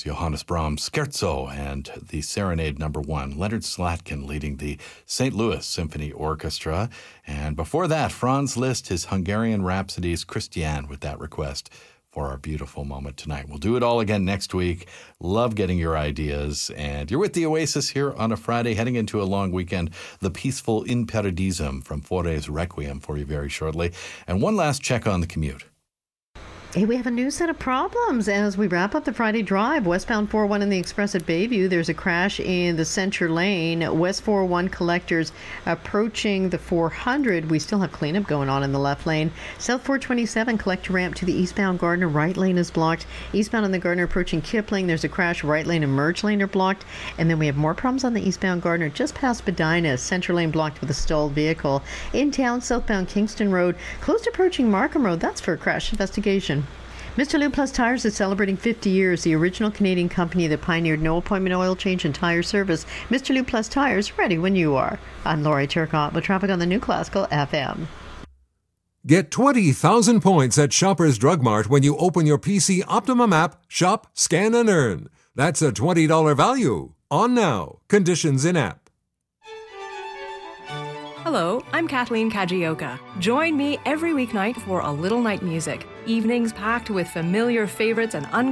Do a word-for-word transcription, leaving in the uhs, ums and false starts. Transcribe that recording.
was Johannes Brahms' Scherzo and the Serenade Number One. Leonard Slatkin leading the Saint Louis Symphony Orchestra. And before that, Franz Liszt, his Hungarian Rhapsodies, Christiane with that request for our beautiful moment tonight. We'll do it all again next week. Love getting your ideas. And you're with the Oasis here on a Friday, heading into a long weekend. The peaceful In Paradisum from Fauré's Requiem for you very shortly. And one last check on the commute. Hey, we have a new set of problems as we wrap up the Friday drive. Westbound four oh one in the Express at Bayview. There's a crash in the Center Lane. West four oh one collectors approaching the four hundred. We still have cleanup going on in the left lane. South four twenty-seven collector ramp to the eastbound Gardner. Right lane is blocked. Eastbound on the Gardner approaching Kipling. There's a crash. Right lane and merge lane are blocked. And then we have more problems on the eastbound Gardner just past Spadina. Center lane blocked with a stalled vehicle. In town, southbound Kingston Road. Close to approaching Markham Road. That's for a crash investigation. Mister Lube Plus Tires is celebrating fifty years, the original Canadian company that pioneered no-appointment oil change and tire service. Mister Lube Plus Tires, ready when you are. I'm Laurie Turcotte with traffic on the New Classical F M. Get twenty thousand points at Shoppers Drug Mart when you open your P C Optimum app, shop, scan, and earn. That's a twenty dollars value. On now. Conditions in app. Hello, I'm Kathleen Kajioka. Join me every weeknight for A Little Night Music. Evenings packed with familiar favorites and un